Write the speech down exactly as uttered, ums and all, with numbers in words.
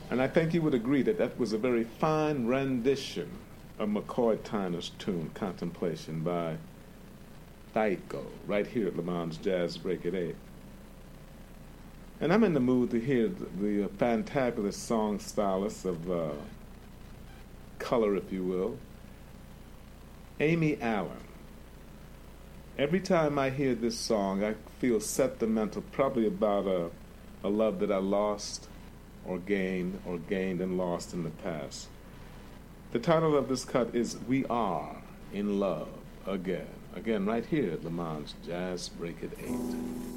And I think you would agree that that was a very fine rendition of McCoy Tyner's tune, Contemplation, by Thaiko, right here at Le Mans Jazz Break at eight. And I'm in the mood to hear the, the uh, fantabulous song stylist of uh, color, if you will, Amy Allen. Every time I hear this song, I feel sentimental, probably about a, a love that I lost or gained, or gained and lost in the past. The title of this cut is We Are in Love Again. Again, right here at Le Mans Jazz Break at eight.